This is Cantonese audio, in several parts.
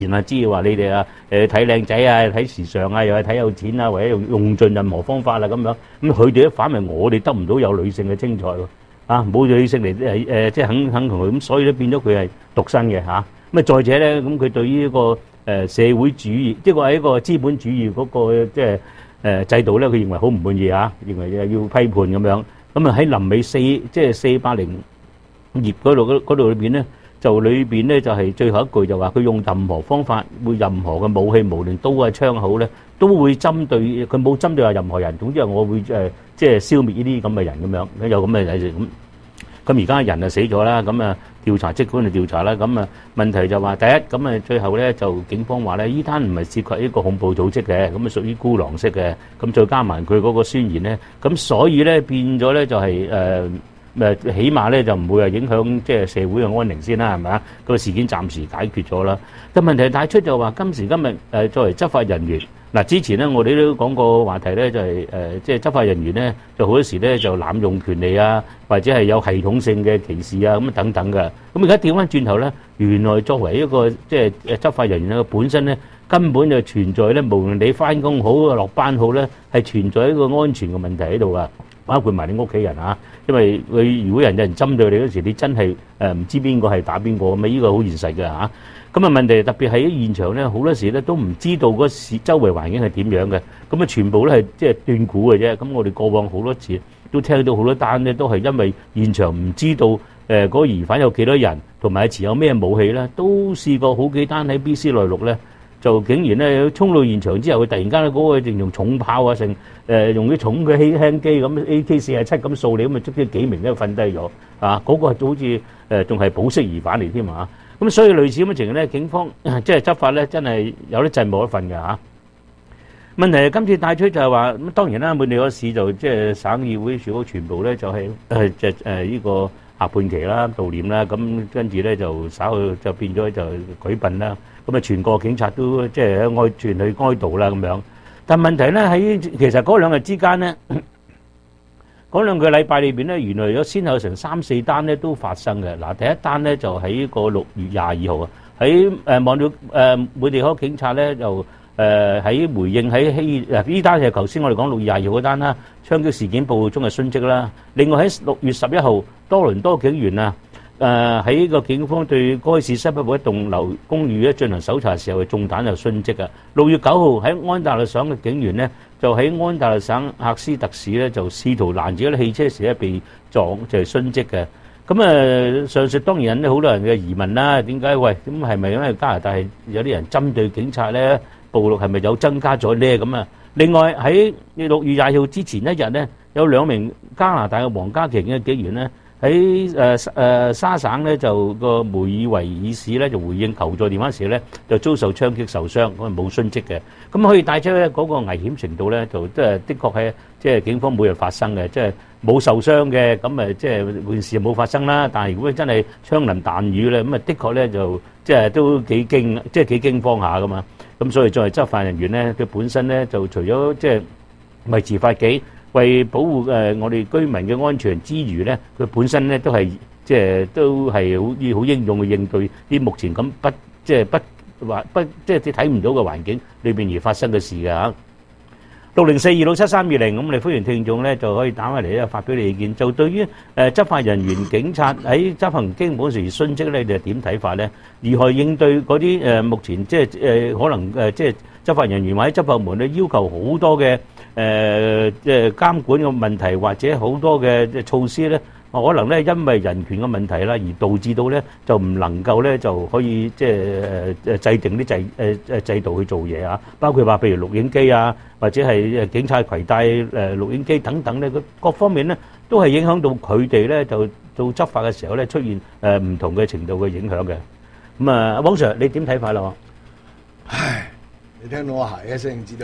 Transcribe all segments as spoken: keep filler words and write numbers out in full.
然啊，知話你哋啊，誒睇靚仔啊，睇時尚啊，又係睇有錢啊，或者用用盡任何方法啦咁樣。咁佢哋咧反為我哋得唔到有女性嘅青菜喎，啊冇女性嚟誒誒，即係肯肯同佢咁，所以咧變咗佢係獨身嘅嚇。咁啊再者咧，咁佢對於一個誒社會主義，即係個係一個資本主義嗰個即係誒制度咧，佢認為好唔滿意嚇，認為要批判咁樣。咁啊喺臨尾四即係四百零頁嗰度嗰嗰度裏邊咧。就裏邊咧就係最後一句就話佢用任何方法，會任何嘅武器，無論刀啊槍口咧，都會針對佢，冇針對話任何人。總之係我會誒即係消滅呢啲咁嘅人咁樣，有咁嘅嘢咁。咁而家人啊死咗啦，咁啊調查即管就調查啦。咁啊問題就話第一，咁啊最後咧就警方話咧呢單唔係涉及一個恐怖組織嘅，咁啊屬於孤狼式嘅。咁再加埋佢嗰個宣言咧，咁所以咧變咗咧就係誒。誒起碼咧就唔會係影響即係社會嘅安寧先啦，係咪啊？個事件暫時解決咗啦。但問題帶出就話今時今日誒作為執法人員嗱，之前咧我哋都講過話題咧，就係誒即係執法人員咧就好多時咧就濫用權利啊，或者係有系統性嘅歧視啊咁等等嘅。咁而家調翻轉頭咧，原來作為一個即係誒執法人員咧，本身咧根本就存在咧，無論你翻工好落班好咧，係存在一個安全嘅問題喺度啊。包括埋你屋企人啊，因為佢如果人有人針對你嗰時，你真係誒唔知邊個係打邊個咁啊！呢個好現實嘅嚇。咁啊問題特別喺現場咧，好多時咧都唔知道嗰時周圍環境係點樣嘅，咁啊全部咧係即係斷估嘅啫。咁我哋過往好多次都聽到好多單咧，都係因為現場唔知道誒嗰個疑犯有幾多人，同埋持有咩武器咧，都試過好幾單喺 B C 內陸咧。就竟然咧衝到現場之後，佢突然間咧嗰個淨用重炮啊，成誒用啲重嘅輕輕機咁 A K 四十七咁掃你，咁啊即係幾名咧瞓低咗啊！嗰個好似誒仲係保釋疑犯嚟添啊！咁所以類似咁嘅情形咧，警方即係執法咧，真係有啲陣冇得瞓嘅嚇。問題係今次帶出就係話咁，當然啦，滿地嗰市就即係省議會全部全部咧就係誒即係誒呢個下半旗啦、悼念啦，咁跟住咧就稍後就變咗就舉殯啦。咁啊，全國警察都即係哀傳去哀悼啦咁樣。但問題咧喺其實嗰兩日之間咧，嗰兩個禮拜裏邊咧，原來有先後成三四單咧都發生嘅。嗱，第一單咧就喺個六月廿二號啊，喺誒望到誒每地方警察咧就誒喺回應喺希誒呢單係頭先我哋講六月廿二號嗰單啦，槍擊事件報告中嘅殉職啦。另外喺六月十一號，多倫多警員啊。誒喺個警方對該市西北部一棟樓公寓咧進行搜查時候，中彈就殉職啊！六月九號喺安大略省嘅警員咧，就喺安大略省赫斯特市咧就試圖攔住嗰啲汽車時咧被撞就係殉職嘅。咁誒上述當然引起好多人嘅疑問啦，點解喂咁係咪因為加拿大係有啲人針對警察咧，暴力係咪有增加咗咧咁啊？另外喺六月廿號之前一日咧，有兩名加拿大嘅皇家騎警嘅警員咧。喺誒誒沙省咧就個梅爾維爾市咧就回應求助電話時咧就遭受槍擊受傷，咁啊冇殉職嘅。咁可以帶出咧嗰個危險程度咧就即係的確係即係警方每日發生嘅，即係冇受傷嘅咁誒即係件事冇發生啦。但係如果真係槍林彈雨咧，咁啊的確咧就即係都幾驚，即係幾驚慌下噶嘛。咁所以作為執法人員咧，佢本身咧就除咗即係維持法紀。為保護誒我哋居民嘅安全之餘咧，佢本身咧都係即係都係好要好英勇去應對啲目前咁不即係不話不即係你睇唔到嘅環境裏邊而發生嘅事嘅嚇。六零四二六七三二零，咁我哋歡迎聽眾咧就可以打返嚟咧發表你意見。就對於誒執法人員警察喺執行基本時殉職咧，你係點睇法咧？如何應對嗰啲誒目前即係誒可能誒即係執法人員或者執法部門咧要求好多嘅誒即係監管嘅問題，或者好多嘅措施咧，可能咧因為人權嘅問題啦，而導致到咧就唔能夠咧就可以即係誒誒制定啲制誒誒制度去做嘢啊，包括話譬如錄影機啊，或者係誒警察攜帶誒錄影機等等咧，各方面咧都係影響到佢哋咧就做執法嘅時候咧出現誒唔同嘅程度嘅影響嘅。咁啊，汪 Sir 你點睇法啦？ 唉，你聽到我鞋一聲知道。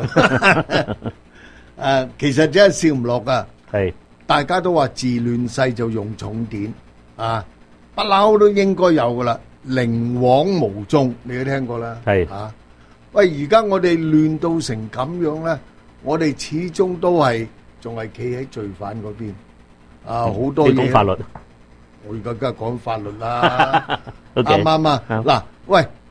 誒，其實真係笑唔落噶。 係。 大家都話治亂世就用重典啊，不嬲都應該有噶啦，寧枉毋縱，你都聽過啦。 係啊，喂，而家我哋亂到成咁樣咧，我哋始終都係仲係企喺罪犯嗰邊啊，好多嘢。 你講法律， 我而家梗係講法律啦，啱唔啱啊？嗱，喂，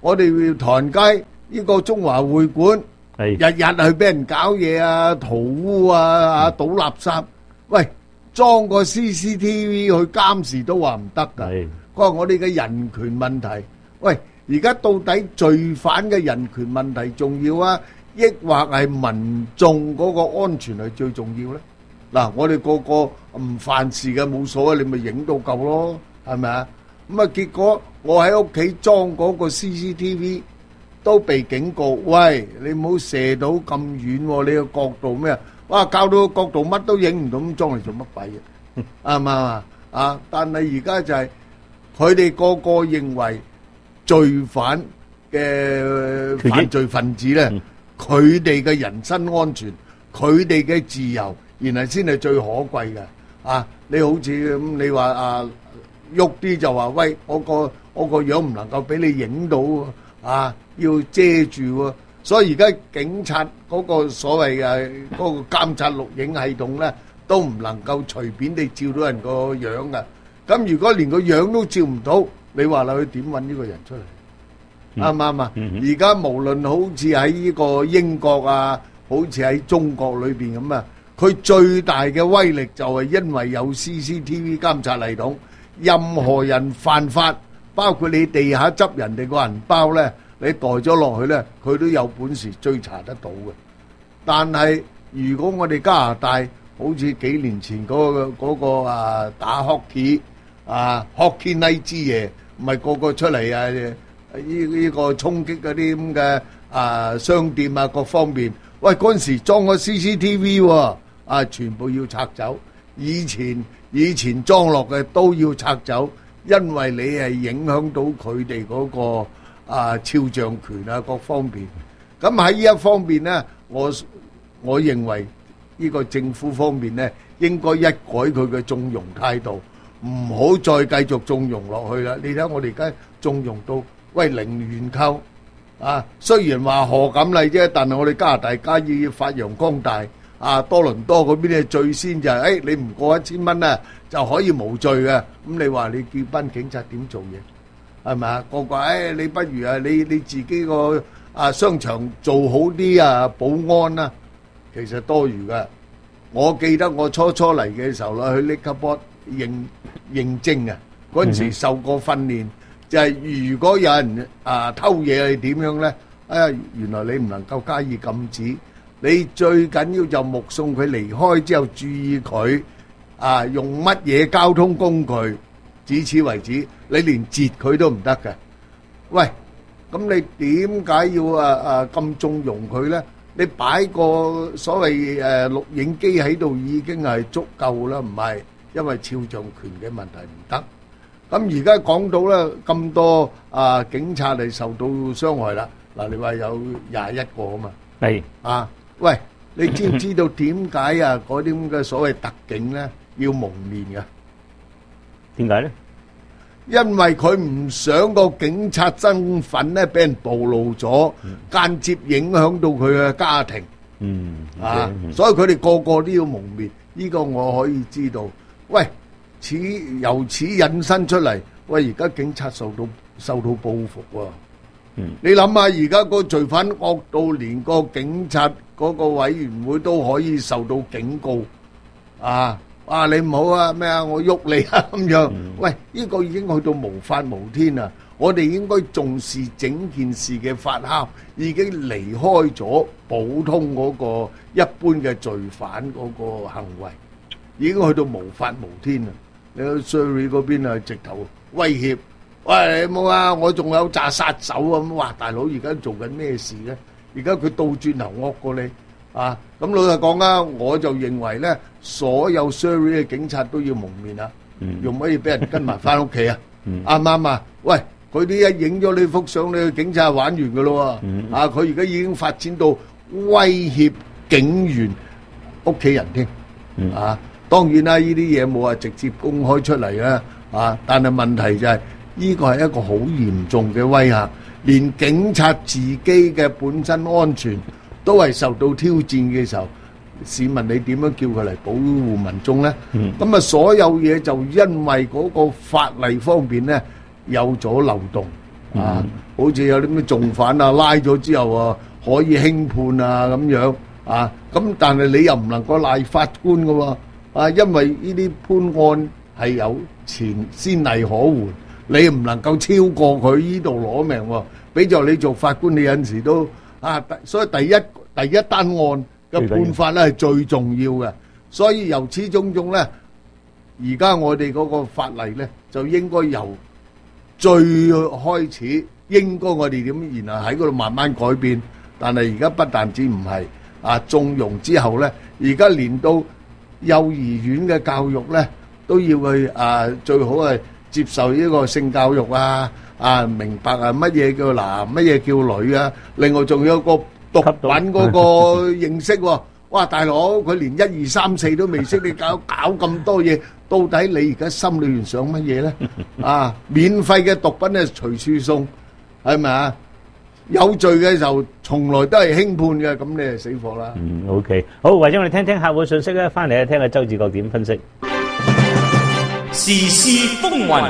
我哋唐人街呢個中華會館， 係日日去俾人搞嘢啊、塗污啊、啊倒垃圾。喂，裝個 C C T V 去監視都話唔得㗎。 係佢話我哋嘅人權問題，喂，而家到底罪犯嘅人權問題重要啊，抑或係民眾嗰個安全係最重要咧？嗱，我哋個個唔犯事嘅冇所謂，你咪影到夠咯，係咪啊？咁啊，結果我喺屋企裝嗰個 C C T V 都被警告，喂，你唔好射到咁遠喎，你個角度咩啊？哇，校到個角度乜都影唔到，咁裝嚟做乜鬼嘢？啱唔啱啊？啊！但係而家就係佢哋個個認為罪犯嘅犯罪分子咧，佢哋嘅人身安全、佢哋嘅自由，原來先係最可貴嘅。啊！你好似咁，你話啊喐啲就話，喂，我個我個樣唔能夠俾你影到喎，啊，要遮住喎。所以而家警察嗰個所謂嘅嗰個監察錄影系統咧，都唔能夠隨便地照到人個樣嘅。咁如果連個樣都照唔到，你話啦，佢點揾呢個人出嚟？啱唔啱啊？而家無論好似喺呢個英國啊，好似喺中國裏邊咁啊，佢最大嘅威力就係因為有 C C T V 監察系統，任何人犯法，包括你地下執人哋個銀包咧，你袋咗落去咧，佢都有本事追查得到嘅。但係如果我哋加拿大好似幾年前嗰個嗰個啊打 hockey 啊 hockey night 之夜，唔係個個出嚟啊呢呢個衝擊嗰啲咁嘅啊商店啊各方面，喂嗰陣時裝個 C C T V 喎，啊全部要拆走。以前以前裝落嘅都要拆走，因為你係影響到佢哋嗰個啊肖像權啊各方面。咁喺呢一方面咧，我我認為呢個政府方面咧，應該一改佢嘅縱容態度，唔好再繼續縱容落去啦。你睇我哋而家縱容到喂零元購啊，雖然話賀錦麗啫，但係我哋加拿大加以發揚光大。啊，多倫多嗰邊咧最先就係，誒你唔過一千蚊咧就可以無罪嘅。咁你話你叫班警察點做嘢？係咪啊？個個誒你不如啊，你你自己個啊商場做好啲啊保安啦，其實多餘嘅。我記得我初初嚟嘅時候啦，去 Liquor Board 認認證啊，嗰陣時受過訓練，就係如果有人啊偷嘢係點樣咧？啊，原來你唔能夠加以禁止。你最緊要就目送佢離開之後，注意佢啊用乜嘢交通工具，只此為止。你連截佢都唔得嘅。喂，咁你點解要啊啊咁縱容佢咧？你擺個所謂誒錄影機喺度已經係足夠啦，唔係因為肖像權嘅問題唔得。咁而家講到咧咁多啊警察係受到傷害啦，嗱你話有廿一個啊嘛，係啊。喂，你知唔知道點解啊？嗰啲咁嘅所謂特警咧要蒙面嘅？點解咧？因為佢唔想個警察身份咧俾人暴露咗，間接影響到佢嘅家庭。嗯，啊，所以佢哋個個都要蒙面。呢個我可以知道。喂，此由此引申出嚟，喂，而家警察受到受到報復喎。嗯，你諗下，而家個罪犯惡到連個警察嗰個委員會都可以受到警告，啊！啊，你唔好啊咩啊，我喐你啊咁樣。喂，呢個已經去到無法無天啦！我哋應該重視整件事嘅發酵，已經離開咗普通嗰個一般嘅罪犯嗰個行為，已經去到無法無天啦！你去 Surrey 嗰邊啊，直頭威脅。喂，你冇啊！我仲有紮殺手啊！咁哇，大佬而家做緊咩事咧？而家佢倒轉頭惡過你啊！咁老實講啊，我就認為咧，所有 Surrey 嘅警察都要蒙面啊！用乜嘢俾人跟埋翻屋企啊？啱唔啱啊？喂，佢啲一影咗你幅相，你個警察玩完噶咯喎！啊，佢而家已經發展到威脅警員屋企人添啊！當然啦，呢啲嘢冇話直接公開出嚟啦啊！但係問題就係。呢個係一個好嚴重嘅威嚇，連警察自己嘅本身安全都係受到挑戰嘅時候，試問你點樣叫佢嚟保護民眾呢？咁啊，所有嘢就因為嗰個法例方面呢有咗漏洞啊，好似有啲咩重犯啊，拉咗之後啊，可以輕判啊咁樣啊，咁但係你又唔能夠賴法官㗎喎，啊，因為呢啲判案係有前先例可援，你唔能夠超過佢呢度攞命喎。俾咗你做法官，你有陣時都啊，所以第一第一單案嘅判法咧係最重要嘅，所以由始種種咧，而家我哋嗰個法例咧就應該由最開始，應該我哋點，然後喺嗰度慢慢改變。但係而家不但止唔係啊，縱容之後咧，而家連到幼兒園嘅教育咧，都要去啊，最好係接受呢個性教育啊，啊明白啊乜嘢叫男，乜嘢叫女啊。另外仲有個毒品嗰個認識喎，哇大佬佢連一二三四都未識，你搞搞咁多嘢，到底你而家心裏面想乜嘢咧？啊，免費嘅毒品咧隨處送，係咪啊？有罪嘅時候從來都係輕判嘅，咁你係死火啦。 嗯，OK，好，或者我哋聽聽客戶信息咧，翻嚟聽下周志國點分析。 時事風雲，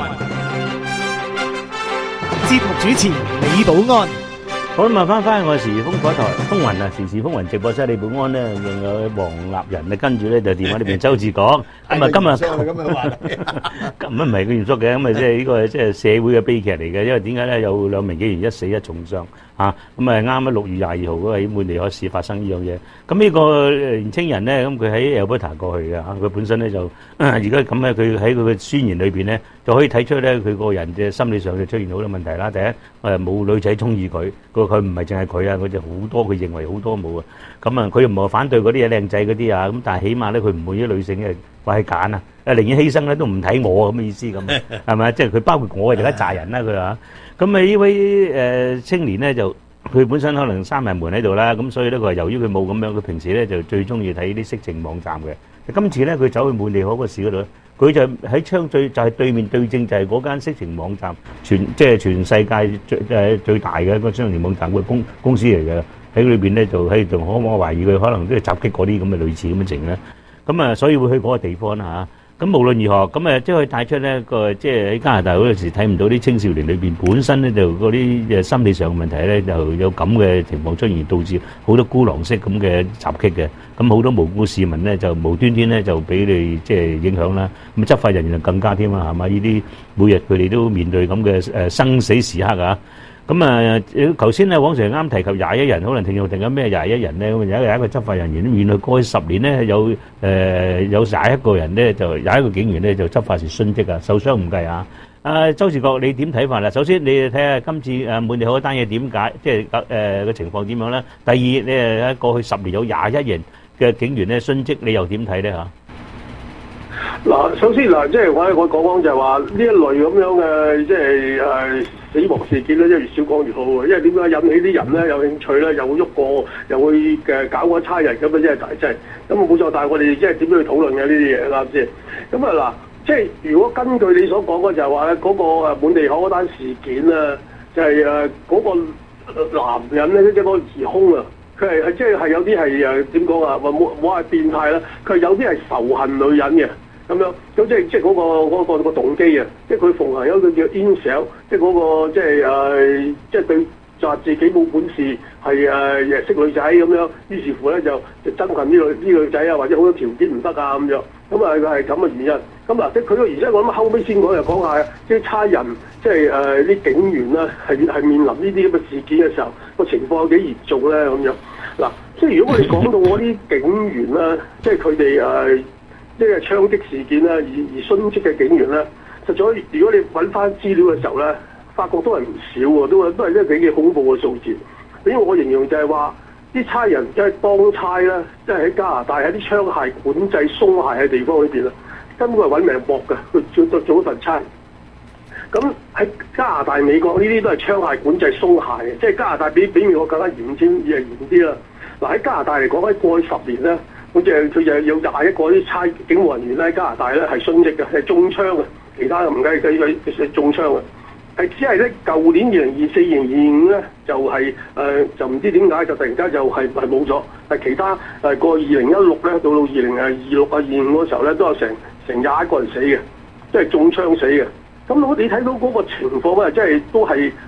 節目主持李寶安。 好啦，問翻翻我時事風火台風雲啊，時事風雲直播室李寶安咧，仲有黃立仁啊，跟住咧就電話裏邊周志國。咁啊，今日咁嘅話題， 咁啊唔係咁嚴肅嘅，咁啊即係呢個即係社會嘅悲劇嚟嘅，因為點解咧有兩名警員一死一重傷嚇，咁啊啱啱六月廿二號嗰喺滿地可市發生呢樣嘢，咁呢個年青人咧，咁佢喺 Alberta 過去嘅嚇，佢本身咧就而家咁咧，佢喺佢嘅宣言裏邊咧就可以睇出咧佢個人嘅心理上就出現好多問題啦。第一誒冇女仔中意佢，佢佢唔係淨係佢啊，佢就好多佢認為好多冇啊，咁啊佢又唔係反對嗰啲嘢靚仔嗰啲啊，咁但係起碼咧佢唔會啲女性嘅。話係揀啊！誒，寧願犧牲咧都唔睇我咁嘅意思咁，係咪？即係佢包括我哋而家紮人啦，佢話。咁啊呢位誒青年咧就佢本身可能閂埋門喺度啦，咁所以咧佢話由於佢冇咁樣，佢平時咧就最中意睇啲色情網站嘅。今次咧佢走去滿地可個市嗰度咧，佢就喺窗最就係對面對正就係嗰間色情網站，全即係全世界最誒最大嘅一個色情網站嘅公公司嚟嘅。喺裏邊咧就喺度，可唔可懷疑佢可能都係襲擊嗰啲咁嘅類似咁嘅情咧？咁啊，所以會去嗰個地方啦嚇。咁無論如何，咁誒即係帶出呢個即係喺加拿大嗰陣時睇唔到啲青少年裏邊本身咧就嗰啲誒心理上嘅問題咧，就有咁嘅情況出現，導致好多孤狼式咁嘅襲擊嘅。咁好多無辜市民咧就無端端咧就俾你即係影響啦。咁執法人員就更加添啦，係嘛？呢啲每日佢哋都面對咁嘅誒生死時刻啊！咁啊，頭先咧，黃 Sir 啱提及廿一人，可能聽眾定緊咩廿一人咧？咁有一有一個執法人員，原來過去十年咧有誒有廿一個人咧，就廿一個警員咧就執法時殉職啊，受傷唔計啊！啊，周志國你點睇法啦？首先你睇下今次誒滿地可單嘢點解，即係誒個情況點樣咧？第二你誒喺過去十年有廿一人嘅警員咧殉職，你又點睇咧嚇？ 嗱，首先嗱，即係我我講講就係話呢一類咁樣嘅即係誒死亡事件咧，即係越少講越好喎。因為點解引起啲人咧有興趣咧，又會喐過，又會嘅搞個差人咁啊，即係大劑。咁啊冇錯，但係我哋即係點樣去討論嘅呢啲嘢啱先？咁啊嗱，即係如果根據你所講嘅就係話咧，嗰個誒滿地可嗰單事件啊，就係誒嗰個男人咧，即係嗰個疑兇啊。佢係係即係係有啲係誒點講啊？話冇冇話變態啦，佢係有啲係仇恨女人嘅咁樣，咁即係即係嗰個嗰、嗰個、嗰個動機啊！即係佢奉行有一個叫 incel，即係嗰個即係誒，即係對就話自己冇本事係誒識女仔咁樣，於是乎咧就就憎恨呢女呢女仔啊，或者好多條件唔得啊咁樣，咁啊佢係咁嘅原因。咁嗱，即係佢個而家我諗後尾先講又講下，即係差人即係誒啲警員啦，係係面臨呢啲咁嘅事件嘅時候，個情況有幾嚴重咧咁樣。嗱，即係如果我哋講到嗰啲警員啦，即係佢哋誒。即係槍擊事件啦，而而殉職嘅警員咧，實在如果你揾翻資料嘅時候咧，發覺都係唔少喎，都係都係一啲幾恐怖嘅數字。因為我形容就係話啲差人即係當差啦，即係喺加拿大喺啲槍械管制鬆懈嘅地方裏邊啦，根本係揾命搏嘅，佢做做做一份差。咁喺加拿大、美國呢啲都係槍械管制鬆懈嘅，即係加拿大比比美國更加嚴先，而係嚴啲啦。嗱喺加拿大嚟講，喺過去十年咧。好似係佢就有廿一個啲差警務人員咧，喺加拿大咧係殉職嘅，係中槍嘅，其他唔計計佢係中槍嘅，係只係咧舊年二零二四、二零二五咧就係、是、誒、呃、就唔知點解就突然間就係係冇咗，但其他誒過二零一六咧到到二零誒二六啊二五嗰時候咧都有成成廿一個人死嘅，即係中槍死嘅。咁我哋睇到嗰個情況咧，即係都係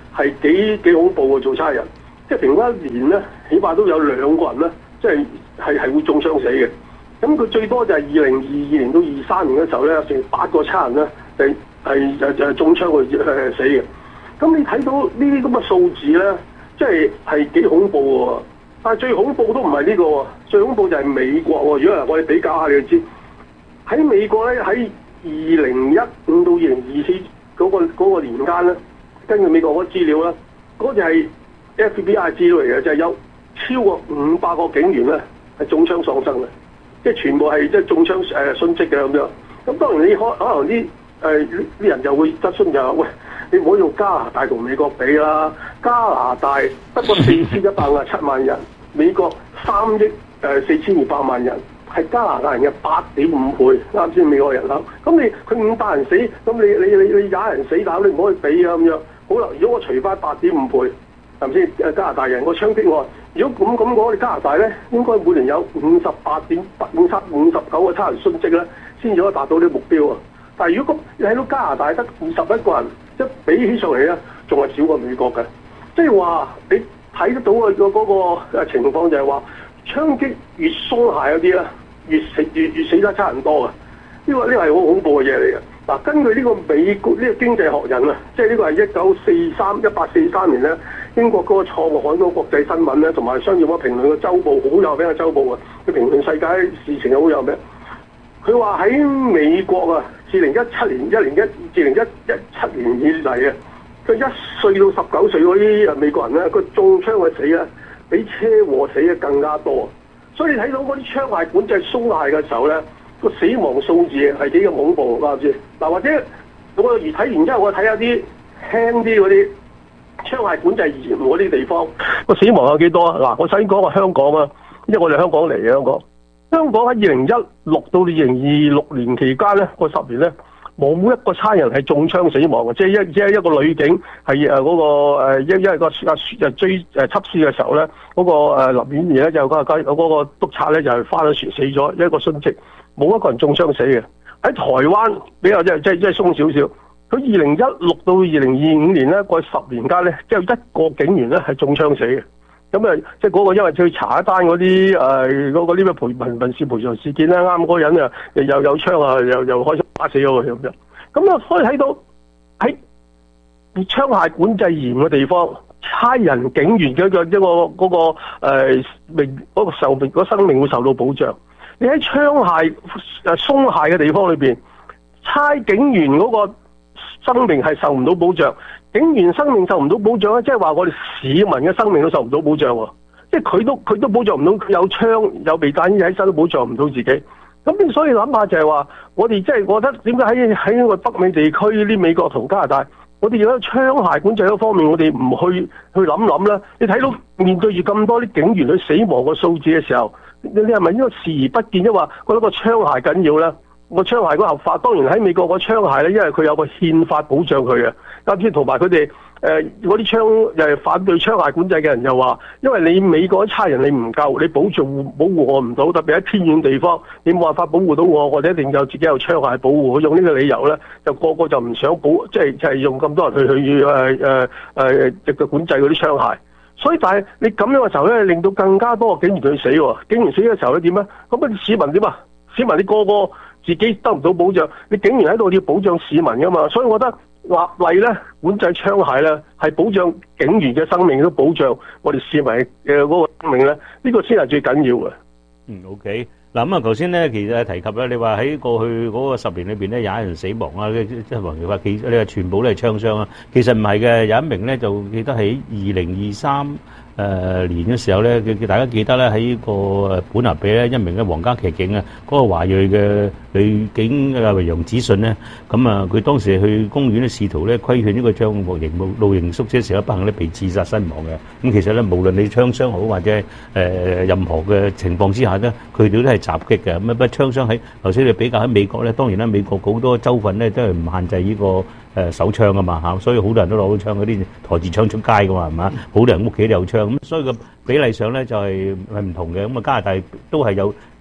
係幾幾恐怖嘅做差人，即係平均一年咧，起碼都有兩個人咧，即係係係會中槍死嘅。咁佢最多就係二零二二年到二三年嘅時候咧，成八個差人咧係係就就係中槍去誒死嘅。咁你睇到呢啲咁嘅數字咧，即係係幾恐怖喎。但係最恐怖都唔係呢個喎，最恐怖就係美國喎。如果我哋比較下，你就知喺美國咧，喺二零一五到二零二四嗰個嗰個年間咧，根據美國嗰個資料咧，嗰就係 F B I 資料嚟嘅，就係有超過五百個警員咧係中槍喪生嘅，即係全部係即係中槍誒殉職嘅咁樣。咁當然你可可能啲誒啲人就會質詢就話：喂，你唔好用加拿大同美國比啦，加拿大得個四千一百五十七萬人，美國三億誒四千二百萬人。係加拿大人嘅八點五倍，啱先美國人口。咁你佢五百人死，咁你你你你廿人死，但係你唔可以比啊咁樣。好啦，如果我除翻八點五倍，係咪先？誒加拿大人個槍擊案，如果咁咁講，我哋加拿大咧應該每年有五十八點五七五十九個差人殉職咧，先至可以達到呢個目標啊。但係如果咁你睇到加拿大得二十一個人，即係比起上嚟咧，仲係少過美國嘅。即係話你睇得到嘅嗰嗰個情況就係話，槍擊越鬆懈嗰啲咧。越死越越死得差人多嘅，呢、這個呢個係好恐怖嘅嘢嚟嘅。嗱，根據呢個美國呢、這個經濟學人啊，即係呢個係一九四三一八四三年咧，英國嗰個創刊嗰個國際新聞咧，同埋商業嗰評論嘅週報好有名嘅週報啊，佢評論世界事情又好有名。佢話喺美國啊，自零一七年一零一至零一一七年以嚟啊，佢一歲到十九歲嗰啲美國人咧，佢中槍嘅死咧，比車禍死嘅更加多。所以你睇到嗰啲槍械管制鬆懈嘅時候咧，個死亡數字係幾咁恐怖，啱唔啱？嗱，或者我而睇完之後，我睇下啲輕啲嗰啲槍械管制嚴嗰啲地方，個死亡有幾多啊？嗱，我首先講個香港啊，因為我哋香港嚟嘅香港，香港喺二零一六到二零二六年期間咧，個十年咧，冇一個差人係中槍死亡嘅，即係一即係一個女警係誒嗰個誒，因因為個阿誒追誒緝私嘅時候咧，嗰、那個誒林婉儀咧就嗰個嗰個督察咧就係翻咗船死咗，一個殉職，冇一個人中槍死嘅。喺台灣比較即係即係即係鬆少少，佢二零一六到二零二五年咧，過去十年間咧，只有一個警員咧係中槍死嘅。咁啊，即係嗰個因為去查一單嗰啲誒嗰個呢個賠民民事賠償事件咧，啱嗰個人啊又又有槍啊，又又開槍打死咗佢咁樣。咁啊，可以睇到喺槍械管制嚴嘅地方，差人警員嘅一個一個嗰個誒命嗰個壽命嗰生命會受到保障。你喺槍械誒鬆懈嘅地方裏邊，差警員嗰個生命係受唔到保障。警員生命受唔到保障咧，即係話我哋市民嘅生命都受唔到保障喎。即係佢都佢都保障唔到，佢有槍有避彈衣喺身都保障唔到自己。咁所以諗下就係話，我哋即係覺得點解喺喺個北美地區啲美國同加拿大，我哋有槍械管制嗰方面，我哋唔去去諗諗咧？你睇到面對住咁多啲警員去死亡嘅數字嘅時候，你你係咪應該視而不見，即係話覺得個槍械緊要咧？個槍械嗰個合法，當然喺美國個槍械咧，因為佢有個憲法保障佢嘅。啱先同埋佢哋誒嗰啲槍誒反對槍械管制嘅人又話，因為你美國啲差人你唔夠，你保障保護我唔到，特別喺偏遠地方，你冇辦法保護到我，我哋一定有自己有槍械保護。佢用呢個理由咧，就個個就唔想保，即係就係用咁多人去去誒誒誒嘅管制嗰啲槍械。所以但係你咁樣嘅時候咧，令到更加多嘅警員去死喎。警員死嘅時候咧點咧？咁啊市民點啊？市民你個個自己得唔到保障，你警員喺度要保障市民噶嘛，所以我覺得立例咧管制槍械咧係保障警員嘅生命，都保障我哋市民嘅嗰個生命咧，呢個先係最緊要嘅。 嗯 ，OK。嗱咁啊，頭先咧其實提及咧，你話喺過去嗰個十年裏邊咧，有一人死亡啊，即係黃奇發記，你話全部都係槍傷啊，其實唔係嘅，有一名咧就記得喺二零二三誒年嘅時候咧，佢大家記得咧喺個誒本拿比咧，一名嘅皇家騎警啊，嗰個華裔嘅女警啊楊子信咧，咁啊佢當時去公園咧試圖咧規勸呢個將幕營露營宿舍嘅時候，不幸咧被刺殺身亡嘅。咁其實咧，無論你槍傷好或者誒任何嘅情況之下咧，佢哋都係襲擊嘅。咁啊，不過槍傷喺頭先你比較喺美國咧，當然啦，美國好多州份咧都係唔限制呢個誒手槍噶嘛嚇，所以好多人都攞到槍嗰啲抬住槍出街噶嘛，係嘛？好多人屋企都有槍，咁所以個比例上咧就係係唔同嘅。咁啊，加拿大都係有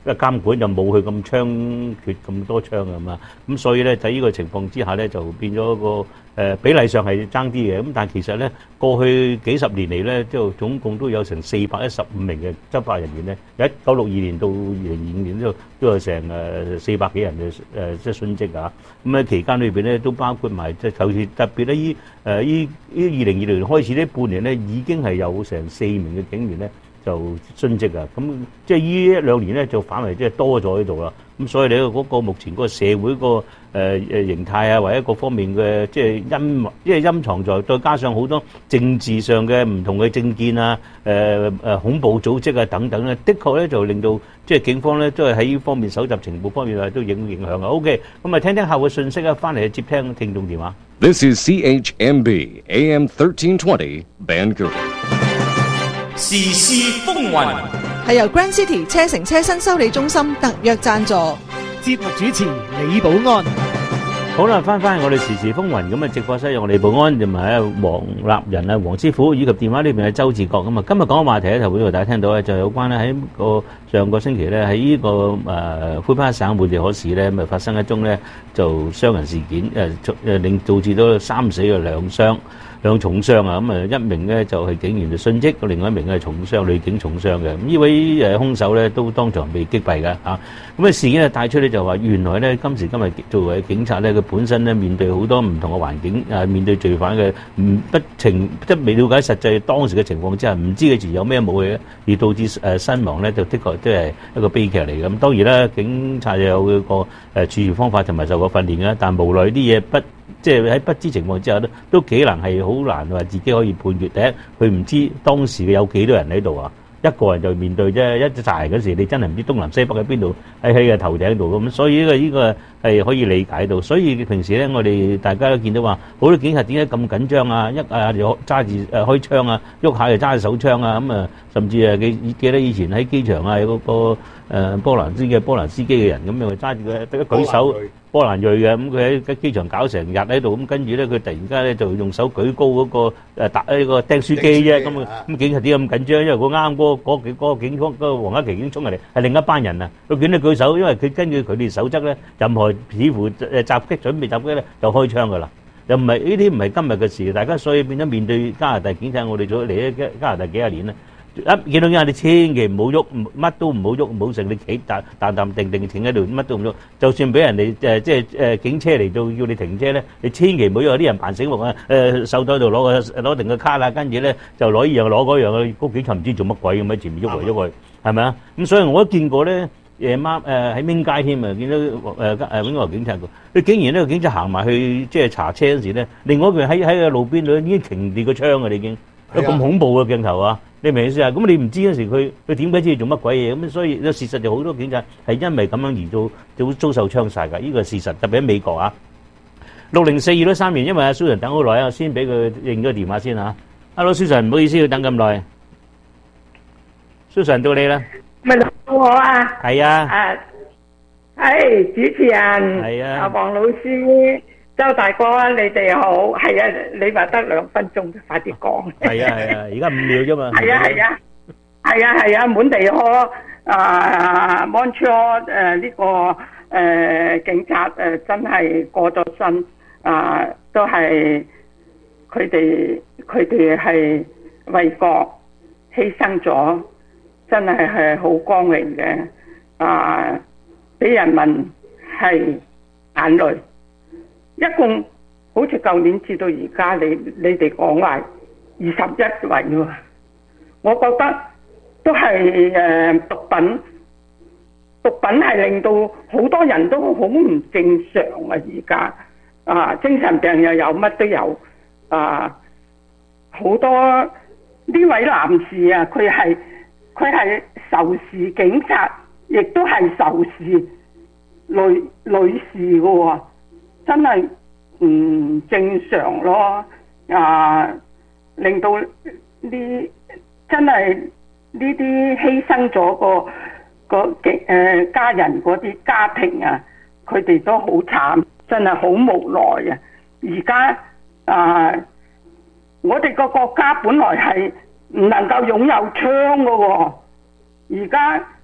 嘅監管就冇佢咁猖獗咁多槍啊嘛，咁所以咧喺呢個情況之下咧就變咗個誒、呃、比例上係爭啲嘅，咁但係其實咧過去幾十年嚟咧，即係總共都有成四百一十五名嘅執法人員咧，由一九六二年到二零二五年都都有成誒四百幾人嘅誒、呃、即係殉職啊，咁喺期間裏邊咧都包括埋即係尤其特別咧依誒依依二零二零年開始呢半年咧已經係有成四名嘅警員咧就殉職啊，咁即係依一兩年咧就反為即係多咗喺度啦。咁所以你嗰個目前嗰個社會個誒誒形態啊，或者各方面嘅即係陰，即係陰藏在，再加上好多政治上嘅唔同嘅政見啊，誒誒恐怖組織啊等等咧，的確咧就令到即係警方咧都係喺呢方面搜集情報方面啊都影影響啊。OK， 咁啊聽聽客戶信息啊，翻嚟接聽聽眾電話。 This is C H M B A M thirteen twenty Vancouver。 時事風雲， 係由 Grand City 車城車新修理中心特約贊助。 節目主持李寶安。 好啦，翻返我哋時時風雲咁啊！直播室有我李寶安同埋啊黃立仁啊黃師傅，以及電話呢邊係周志國咁啊。今日講嘅話題咧，就會大家聽到咧，就有關咧喺個上個星期咧喺呢個誒魁北克省滿地可市咧，咪發生一宗咧就傷人事件，誒誒令導致到三死嘅兩傷。兩重傷啊！咁啊，一名咧就係警員就殉職，另外一名咧係重傷，女警重傷嘅。咁呢位誒兇手咧都當場被擊斃嘅嚇。咁啊事件啊帶出咧就話，原來咧今時今日作為警察咧，佢本身咧面對好多唔同嘅環境，誒面對罪犯嘅唔不情，即係未了解實際當時嘅情況之下，唔知佢時有咩武器咧，而導致誒身亡咧，就的確都係一個悲劇嚟嘅。咁當然啦，警察有佢個誒處事方法同埋受過訓練嘅，但無奈啲嘢不。即係喺不知情況之下咧，都幾難係好難話自己可以判決。第一，佢唔知當時嘅有幾多人喺度啊，一個人就面對啫，一紮人嗰時你真係唔知東南西北喺邊度，喺喺個頭頂度咁，所以呢個呢個係可以理解到。所以平時咧，我哋大家都見到話，好多警察點解咁緊張啊？一啊就揸住誒開槍啊，喐下就揸住手槍啊，咁啊，甚至誒記記得以前喺機場啊，有個誒波蘭司嘅波蘭司機嘅人咁樣揸住佢一舉手。波蘭裔嘅，咁佢喺機場搞成日喺度，咁跟住咧佢突然間咧就用手舉高嗰個誒搭呢個釘書機啫，咁啊咁警察點解咁緊張？因為佢啱嗰嗰幾嗰個警方嗰個黃家麒已經衝入嚟，係另一班人啊，佢見到舉手，因為佢根據佢哋守則咧，任何似乎誒襲擊準備襲擊咧就開槍噶啦，又唔係呢啲唔係今日嘅事，大家所以變咗面對加拿大警察，我哋做嚟咗加拿大幾廿年啦。一見到人你千祈唔好喐，乜都唔好喐，唔好成你企淡淡淡定定停喺度，乜都唔喐。就算俾人哋誒即係誒警車嚟到要你停車咧，你千祈唔好有啲人扮醒目啊！誒手袋度攞個攞定個卡啦，跟住咧就攞依樣攞嗰樣啊！個警察唔知做乜鬼咁喺前面喐嚟喐去，係咪啊？咁所以我都見過咧，夜晚誒喺邊街添啊，見到誒誒永和警察佢竟然呢個警察行埋去即係查車嗰時咧，另外一個人喺喺個路邊度已經擎住個槍啊！你已經有咁恐怖嘅鏡頭啊！你明唔明意思啊？咁你唔知嗰時佢佢點解知做乜鬼嘢咁？所以事實就好多警察係因為咁樣而遭遭遭受槍殺㗎。呢個係事實，特別喺美國啊。六零四二都三年，因為阿 Susan 等好耐啊，先俾佢認咗電話先嚇。Hello Susan，唔好意思要等咁耐。Susan 到你啦。 咪到我啊？ 係啊。 啊，係主持人。 係啊。 阿黃老師。周大哥，你哋好，係啊，你話得兩分鐘，快啲講。 係啊係啊，而家五秒啫嘛。 係啊係啊，係啊係啊，滿地可啊 Montreal 誒呢個誒警察誒真係過咗身啊，都係佢哋佢哋係為國犧牲咗，真係係好光榮嘅啊！俾人民係眼淚。一共好似舊年至到而家，你你哋講話二十一位喎，我覺得都係誒毒品，毒品係令到好多人都好唔正常啊！而家啊，精神病又有，乜都有啊，好多呢位男士啊，佢係佢係仇視警察，亦都係仇視女女士嘅喎。真係唔正常咯，啊！令到呢真係呢啲犧牲咗個個嘅誒家人嗰啲家庭啊，佢哋都好慘，真係好無奈啊！而家啊，我哋個國家本來係唔能夠擁有槍嘅喎，而家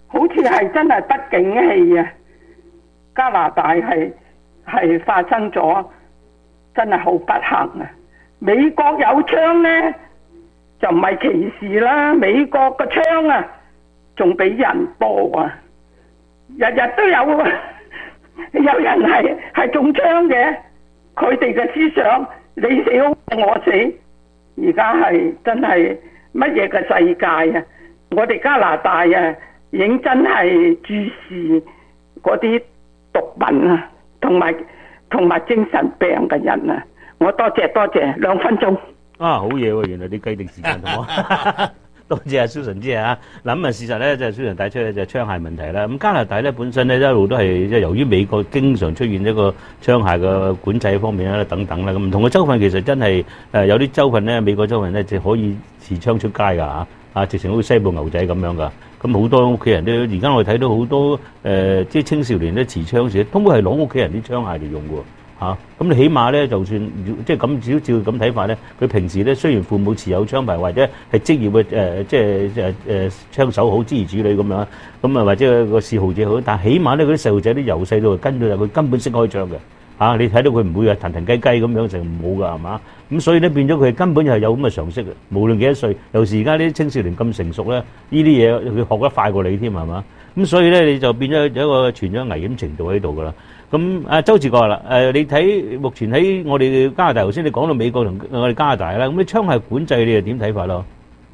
好似係真係不景氣啊！加拿大係係發生咗真係好不幸啊！美國有槍呢，就唔係歧視啦，美國個槍啊仲比人多啊，日日都有啊，有人係係中槍嘅，佢哋嘅思想你死我死，而家係真係乜嘢嘅世界啊！我哋加拿大啊，認真係注視嗰啲毒品啊，同埋同埋精神病嘅人啊！我多謝多謝，兩分鐘。 啊，好嘢喎！原來你計定時間同我，多謝阿 Susan 姐啊！嗱咁啊，事實咧就係 Susan 帶出咧就係槍械問題啦。咁加拿大咧本身咧一路都係即係由於美國經常出現一個槍械嘅管制方面啦等等啦，咁唔同嘅州份其實真係誒有啲州份咧，美國州份咧就可以持槍出街㗎嚇，啊直情好似西部牛仔咁樣㗎。咁好多屋企人都而家我哋睇到好多誒、呃、即係青少年咧持槍時，通過係攞屋企人啲槍械嚟用㗎。嚇，咁你起碼咧，就算即係咁照照咁睇法咧，佢平時咧雖然父母持有槍牌或者係職業嘅誒、呃，即係誒誒槍手好，諸如此類咁樣，咁啊或者個嗜好者好，但係起碼咧嗰啲細路仔啲由細到跟到入，佢根本識開槍嘅嚇、啊。你睇到佢唔會話騰騰雞雞咁樣成冇㗎係嘛？咁所以咧變咗佢根本就係有咁嘅常識嘅，無論幾多歲，尤其是而家啲青少年咁成熟咧，呢啲嘢佢學得快過你添係嘛？咁所以咧你就變咗有一個存咗危險程度喺度㗎啦。咁啊，周志國啦，誒，你睇目前喺我哋加拿大，頭先你講到美國同我哋加拿大啦，咁啲槍械管制你又點睇法咯？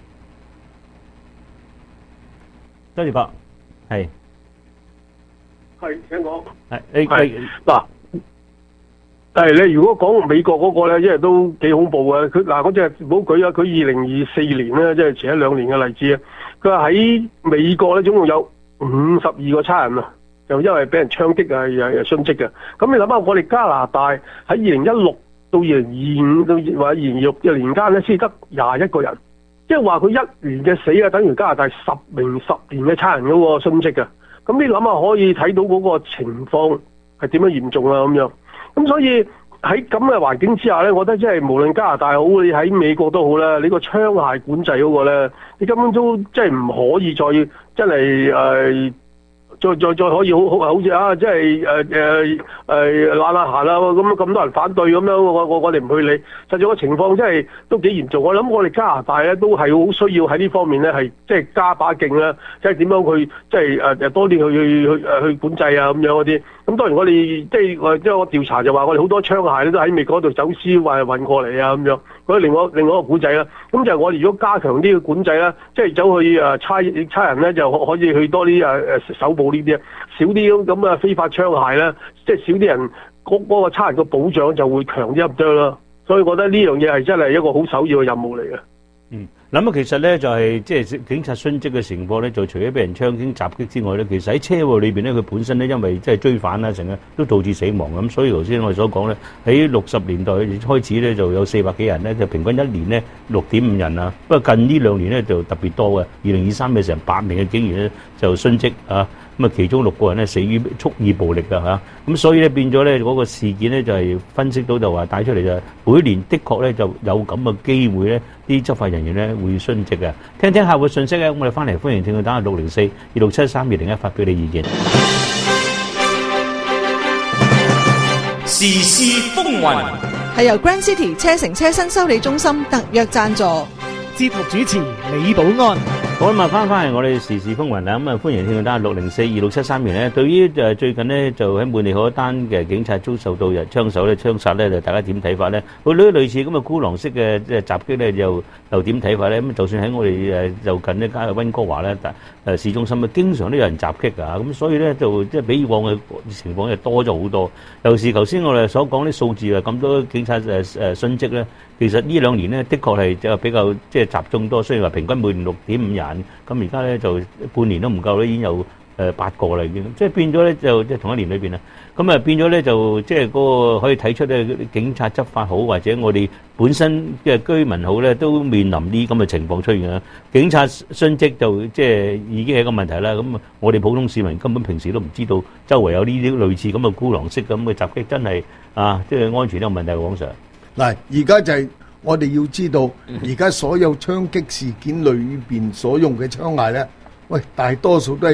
周志國，係係請講。 係你係嗱，誒你如果講美國嗰個咧，因為都幾恐怖嘅。佢嗱嗰隻唔好舉啊，佢二零二四年咧，即係前一兩年嘅例子啊。佢話喺美國咧，總共有五十二個差人啊。就因為俾人槍擊啊，又又殉職嘅。咁你諗下，我哋加拿大喺二零一六到二零二五到或者二零二六嘅年間咧，先得廿一個人，即係話佢一年嘅死啊，等於加拿大十名十年嘅差人嗰個殉職嘅。咁你諗下，可以睇到嗰個情況係點樣嚴重啊咁樣。咁所以喺咁嘅環境之下咧，我覺得即係無論加拿大好，你喺美國都好啦，你個槍械管制嗰個咧，你根本都即係唔可以再真係誒。呃再再再可以好好好似啊，即係誒誒誒懶懶閒啦，咁咁多人反對咁樣，我我我哋唔去理。實際個情況真係都幾嚴重。我諗我哋加拿大咧都係好需要喺呢方面咧係即係加把勁啦，即係點樣去即係誒誒多啲去去去誒去管制啊咁樣嗰啲。咁當然我哋即係我即係我調查就話我哋好多槍械咧都喺美國度走私或係運過嚟啊咁樣。嗰另外另外一個管制啦，咁就係我哋如果加強啲嘅管制啦，即係走去誒差差人咧就可以去多啲誒誒手部呢啲啊，少啲咁啊非法槍械啦，即係少啲人嗰嗰個差人嘅保障就會強啲咁多啦。所以我覺得呢樣嘢係真係一個好首要嘅任務嚟嘅。 嗯，咁啊，其實咧就係即係警察殉職嘅情況咧，就除咗俾人槍擊襲擊之外咧，其實喺車禍裏邊咧，佢本身咧因為即係追反啦，成日都導致死亡咁，所以頭先我哋所講咧，喺六十年代開始咧就有四百幾人咧，就平均一年咧六點五人啊。不過近呢兩年咧就特別多嘅，二零二三嘅成八名嘅警員咧就殉職啊。咁啊，其中六個人咧死於蓄意暴力㗎嚇，咁所以咧變咗咧嗰個事件咧就係分析到就話帶出嚟就係每年的確咧就有咁嘅機會咧，啲執法人員咧會殉職嘅。聽聽客戶信息咧，我哋翻嚟歡迎聽眾打下六零四二六七三二零一發表你意見。 時事風雲係由 Grand City 車城車新修理中心特約贊助， 節目主持李寶安。 好啦，翻翻嚟我哋時事風雲啦，咁啊歡迎聽眾打六零四二六七三元咧。對於誒最近呢，就喺滿地可一單嘅警察遭受到人槍手咧槍殺咧，就大家點睇法咧？佢呢類似咁嘅孤狼式嘅即係襲擊咧，又又點睇法咧？咁就算喺我哋誒就近呢間溫哥華咧，誒市中心啊，經常都有人襲擊㗎，咁所以咧就即係比以往嘅情況就多咗好多。尤其是頭先我哋所講啲數字啊，咁多警察誒誒殉職咧，其實呢兩年咧，的確係就比較即係集中多。雖然話平均每年六點五人，咁而家咧就半年都唔夠咧，已經有誒八個啦，已經即係變咗咧，就即係同一年裏邊啊，咁啊變咗咧就即係嗰個可以睇出咧，警察執法好，或者我哋本身嘅居民好咧，都面臨啲咁嘅情況出現啊。警察殉職就即係已經係一個問題啦。咁啊，我哋普通市民根本平時都唔知道周圍有呢啲類似咁嘅孤狼式咁嘅襲擊，真係啊，即係安全都有問題。黃 Sir， 嗱，而家就係我哋要知道，而家所有槍擊事件裏邊所用嘅槍械咧，喂，大多數都係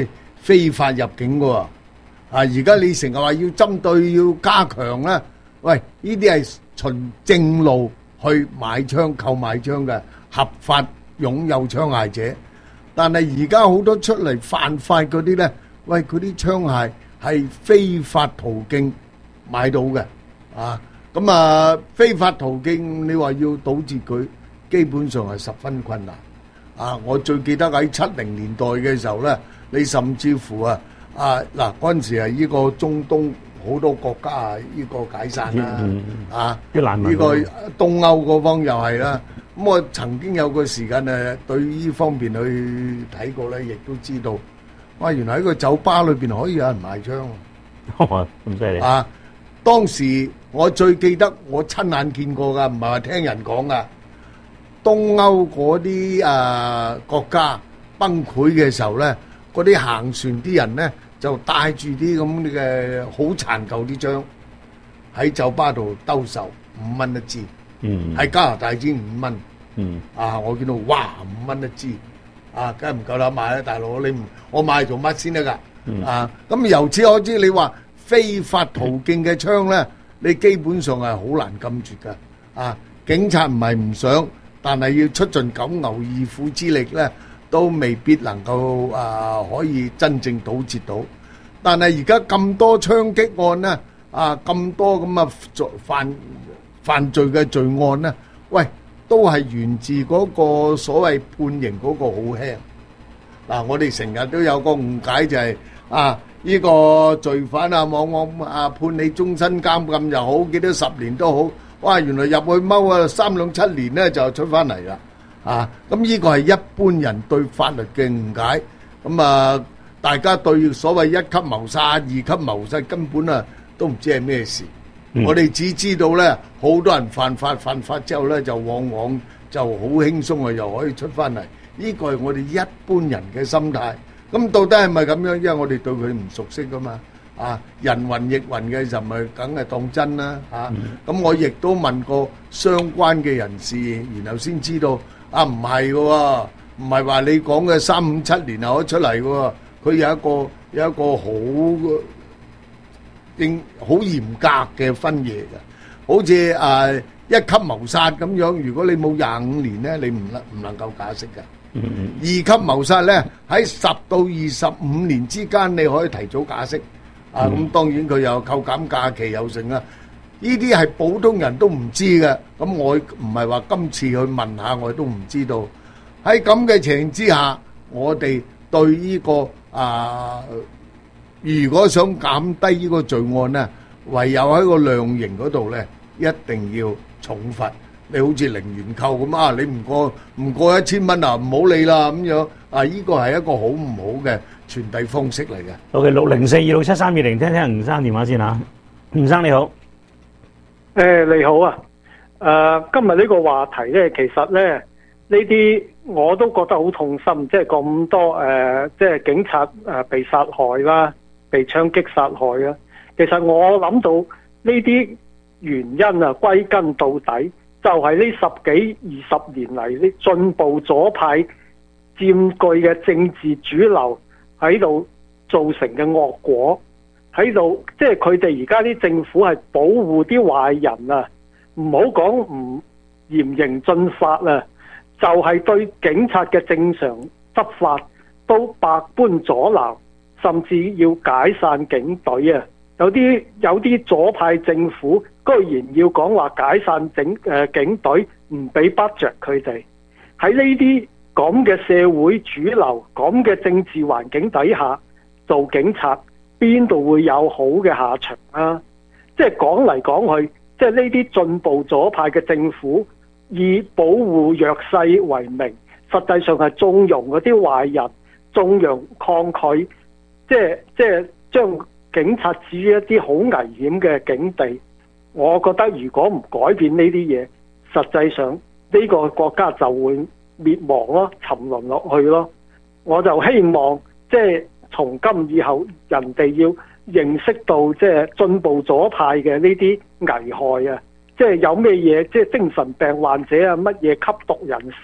非法入境嘅喎。啊，而家你成日話要針對要加強咧，喂，呢啲係循正路去買槍購買槍嘅合法擁有槍械者，但係而家好多出嚟犯法嗰啲咧，喂，佢啲槍械係非法途徑買到嘅，啊，咁啊非法途徑你話要堵截佢，基本上係十分困難。啊，我最記得喺七零年代嘅時候咧，你甚至乎啊啊嗱嗰陣時係呢個中東好多國家啊呢個解散啦，啊啲難民呢個東歐嗰方又係啦。咁我曾經有個時間誒對呢方面去睇過咧，亦都知道，哇！原來喺個酒吧裏邊可以有人賣槍喎，咁犀利啊！當時我最記得我親眼見過㗎，唔係話聽人講㗎。東歐嗰啲誒國家崩潰嘅時候咧，嗰啲行船啲人咧就帶住啲咁嘅好殘舊啲槍喺酒吧度兜售，五蚊一支。 嗯， 喺加拿大支五蚊。 嗯， 啊，我見到哇五蚊一支，啊，梗係唔夠膽買啦，大佬，你唔我買嚟做乜先得㗎？ 嗯、 啊，咁由此可知，你話非法途徑嘅槍咧，你基本上係好難禁絕㗎。啊，警察唔係唔想。但係要出盡九牛二虎之力咧，都未必能夠啊可以真正堵截到。但係而家咁多槍擊案咧，啊咁多咁啊犯犯罪嘅罪案咧，喂，都係源自嗰個所謂判刑嗰個好輕。嗱，我哋成日都有個誤解就係啊，呢個罪犯啊，往往啊判你終身監禁又好，幾多十年都好。哇！原來入去踎啊三兩七年咧就出翻嚟啦，啊！咁呢個係一般人對法律嘅誤解，咁啊大家對所謂一級謀殺、二級謀殺根本啊都唔知係咩事。嗯、我哋只知道咧，好多人犯法，犯法之後咧就往往就好輕鬆啊，又可以出翻嚟。呢個係我哋一般人嘅心態。咁到底係咪咁樣？因為我哋對佢唔熟悉噶嘛。啊，人云亦云嘅就咪梗係當真啦嚇！咁、啊、我亦都問過相關嘅人士，然後先知道啊，唔係嘅喎，唔係話你講嘅三五七年就可以出嚟嘅喎，佢有一個有一個好應好嚴格嘅分野嘅，好似誒、啊、一級謀殺咁樣，如果你冇廿五年咧，你唔能唔能夠假釋嘅。嗯嗯二級謀殺咧喺十到二十五年之間，你可以提早假釋。啊，咁當然佢有扣減假期有剩啦，呢啲係普通人都唔知嘅。咁我唔係話今次去問下，我都唔知道。喺咁嘅情形之下，我哋對呢個啊，如果想減低呢個罪案咧，唯有喺個量刑嗰度咧，一定要重罰。你好似零元購咁啊，你唔過唔過一千蚊啊，唔好理啦咁樣。啊，呢個係一個好唔好嘅傳遞方式嚟嘅。 OK， 六零四二六七三二零，聽聽吳生電話先嚇。吳生你好， 誒、呃、你好啊，誒、呃、今日呢個話題咧，其實咧呢啲我都覺得好痛心，即係咁多誒、呃，即係警察誒被殺害啦，被槍擊殺害啦。其實我諗到呢啲原因啊，歸根到底就係呢十幾二十年嚟呢進步左派佔據嘅政治主流喺度造成嘅惡果，喺度即係佢哋而家啲政府係保護啲壞人啊，唔好講唔嚴刑峻法啊，就係、是、對警察嘅正常執法都百般阻撓，甚至要解散警隊啊！有啲有啲左派政府居然要講話解散整誒、呃、警隊，唔俾 budget 佢哋喺呢啲咁嘅社會主流、咁嘅政治環境底下做警察，邊度會有好嘅下場啊？即係講嚟講去，即係呢啲進步左派嘅政府以保護弱勢為名，實際上係縱容嗰啲壞人，縱容抗拒，即係即係將警察置於一啲好危險嘅境地。我覺得如果唔改變呢啲嘢，實際上呢個國家就會滅亡咯，沉淪落去咯。我就希望即係從今以後，人哋要認識到即係進步左派嘅呢啲危害啊！即係有咩嘢，即係精神病患者啊，乜嘢吸毒人士啊，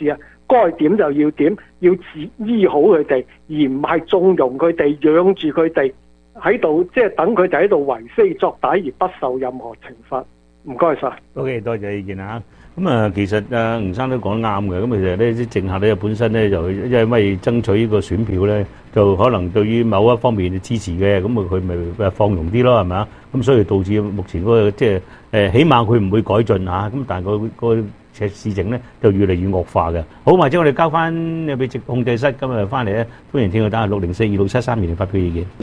該點就要點，要治醫好佢哋，而唔係縱容佢哋、養住佢哋喺度，即係等佢哋喺度為非作歹而不受任何懲罰。唔該晒。 OK，多謝意見啊！咁啊，其實啊，吳生都講得啱嘅。咁其實咧，啲政客咧本身咧就因為爭取呢個選票咧，就可能對於某一方面支持嘅，咁啊佢咪放容啲咯，係咪啊？咁所以導致目前嗰個即係誒，起碼佢唔會改進嚇，咁但係個個事情咧就越嚟越惡化嘅。好，或者我哋交翻俾直控制室，今日翻嚟咧，歡迎聽佢打六零四二六七三二零發表意見。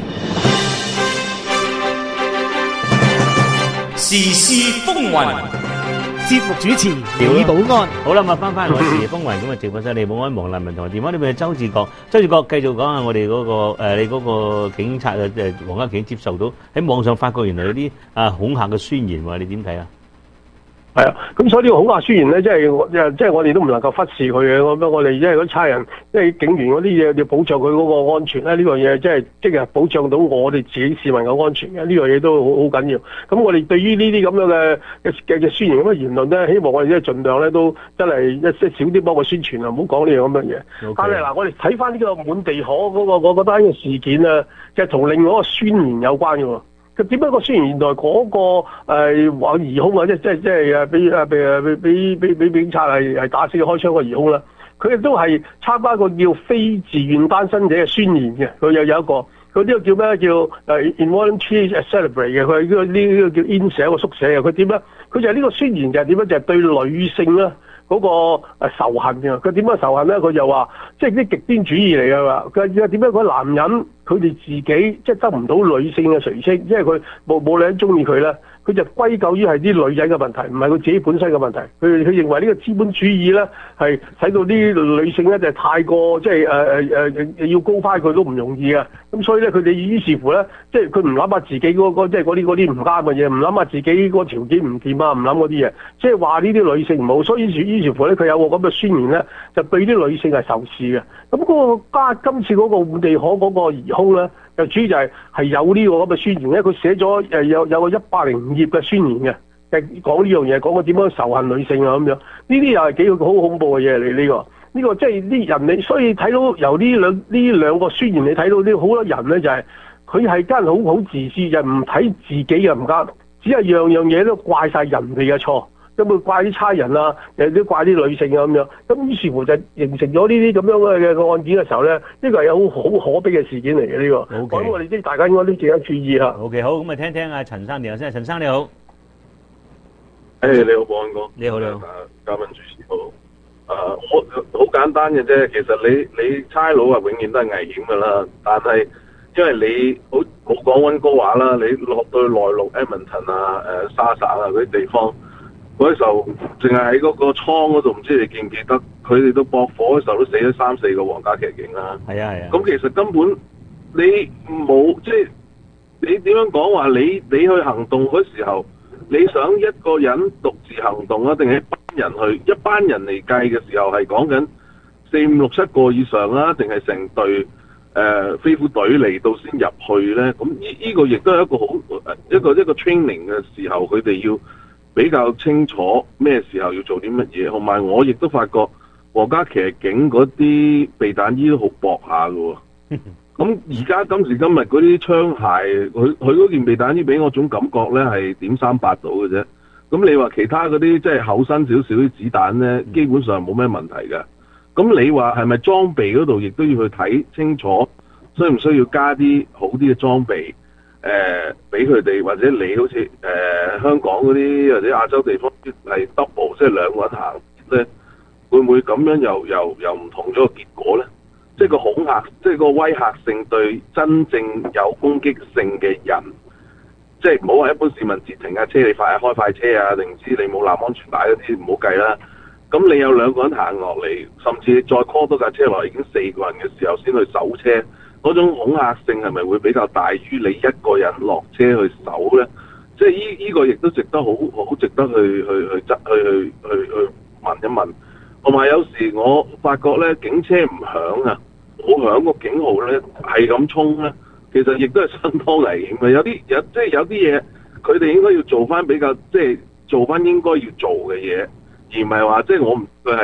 時事風雲， 節目主持李寶安。 好啦，咁啊翻翻我時事風雲咁啊，直播室李寶安、黃立文同埋電話呢邊係周志國。周志國繼續講下我哋嗰、那個誒、呃，你嗰個警察啊，誒黃家麒接受到喺網上發覺原來有啲啊恐嚇嘅宣言喎，你點睇啊？ 係啊，咁所以呢個恐嚇宣言咧，即係即係我哋都唔能夠忽視佢嘅。咁樣我哋即係嗰啲差人，即係警員嗰啲嘢要保障佢嗰個安全咧。呢樣嘢即係即係保障到我哋自己市民嘅安全嘅。呢樣嘢都好好緊要。咁我哋對於呢啲咁樣嘅嘅嘅宣言咁嘅言論咧，希望我哋即係盡量咧都真係一即係少啲幫佢宣傳啊，唔好講呢樣咁嘅嘢。Okay. 但係嗱，我哋睇翻呢個滿地可嗰、嗰個嗰單嘅事件啊，就係同另外一個宣言有關嘅喎。佢點解個宣言原來嗰、那個誒話、呃、疑兇啊，即即即係誒俾誒俾俾俾俾警察係係打死開槍個疑兇啦？佢亦都係參加一個叫非自願單身者嘅宣言嘅，佢又有一個佢呢個叫咩叫誒 involuntary celebrate 嘅，佢係呢個呢、這個叫 in 社個縮寫嘅，佢點咧？佢就係呢個宣言就係點咧？就係、是、對女性啦。嗰個仇恨嘅，佢點樣仇恨咧？佢就話，即係啲極端主義嚟㗎嘛。佢點解嗰男人佢哋自己即係得唔到女性嘅垂青，即係佢冇冇女人中意佢咧？佢就歸咎於係啲女人嘅問題，唔係佢自己本身嘅問題。佢佢認為呢個資本主義咧係使到啲女性咧就係太過即係誒誒誒要高翻佢都唔容易啊。咁所以咧佢哋於是乎咧，即係佢唔諗下自己嗰個即係嗰啲嗰啲唔啱嘅嘢，唔諗下自己個條件唔掂啊，唔諗嗰啲嘢，即係話呢啲女性唔好。所以於是於是乎咧，佢有個咁嘅宣言咧，就對啲女性係仇視嘅。咁嗰個加今次嗰個滿地可嗰個疑兇咧，就主要就係係有呢個咁嘅宣言咧，佢寫咗誒有有個一百零五頁嘅宣言嘅，誒講呢樣嘢，講佢點樣仇恨女性啊咁樣。呢啲又係幾個好恐怖嘅嘢嚟呢個。呢、這個即係啲人你，所以睇到由呢兩呢兩個宣言，你睇到啲好多人咧就係佢係間好好自私，就唔睇自己嘅唔啱，只係樣樣嘢都怪晒人哋嘅錯，咁會怪啲差人啊，又都怪啲女性啊咁樣。咁於是乎就形成咗呢啲咁樣嘅嘅案件嘅時候咧，呢、這個係有好好可悲嘅事件嚟嘅呢個。咁、okay. 我哋即大家應該都值得注意嚇。 OK， 好，咁啊聽聽阿陳生電話先。陳生你好。 誒、hey, 你好，保安哥。你好，你好。嘉賓主持好。誒、uh, 好好簡單嘅啫，其實你你差佬啊，永遠都係危險噶啦。但係因為你好冇講溫哥華啦，你落到內陸 Edmonton 啊、誒沙省啊嗰啲地方，嗰啲時候淨係喺嗰個倉嗰度，唔知你記唔記得，佢哋都駁火嘅時候都死咗三四個皇家騎警啦。係啊係啊。咁其實根本你冇即係你點樣講話？你你去行動嗰時候，你想一個人獨自行動啊，定係一班人去？一班人嚟計嘅時候係講緊四五六七個以上啦，定係成隊誒飛虎隊嚟到先入去咧？咁呢呢個亦都係一個好一個一個 training 嘅時候，佢哋要比較清楚咩時候要做啲乜嘢。同埋我亦都發覺皇家騎警嗰啲避彈衣都好薄下嘅喎。咁而家今時今日嗰啲槍械，佢佢嗰件避彈衣俾我種感覺咧係點三八到嘅啫。咁你話其他嗰啲即係厚身少少啲子彈咧，基本上冇咩問題嘅。咁你話係咪裝備嗰度亦都要去睇清楚，需唔需要加啲好啲嘅裝備？誒俾佢哋，或者你好似誒、呃、香港嗰啲或者亞洲地方係 double，即係兩個人行咧，會唔會咁樣又又又唔同咗個結果咧？即係個恐嚇，即係個威嚇性對真正有攻擊性嘅人，即係唔好話一般市民截停架車，你快開快車啊，定唔知你冇攬安全帶嗰啲唔好計啦。咁你有兩個人行落嚟，甚至你再 call 多架車落嚟，已經四個人嘅時候先去搜車，嗰種恐嚇性係咪會比較大於你一個人落車去搜咧？即係依依個亦都值得好好值得去去去執去去去去問一問。同埋有，有時我發覺咧，警車唔響啊，冇響個警號咧，係咁衝咧，其實亦都係相當危險嘅。有啲有即係有啲嘢，佢哋應該要做翻比較，即係做翻應該要做嘅嘢，而唔係話即係我唔佢係